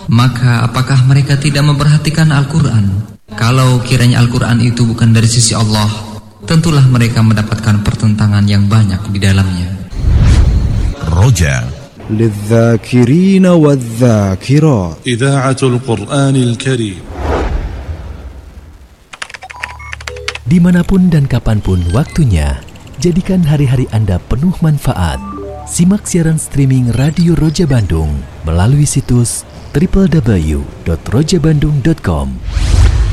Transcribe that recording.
Maka apakah mereka tidak memperhatikan Al-Quran? Kalau kiranya Al-Quran itu bukan dari sisi Allah, tentulah mereka mendapatkan pertentangan yang banyak di dalamnya. Roja للذاكرين والذاكرات إذاعة القرآن الكريم. Dimanapun dan kapanpun waktunya, jadikan hari-hari Anda penuh manfaat. Simak siaran streaming Radio Roja Bandung melalui situs www.rojabandung.com.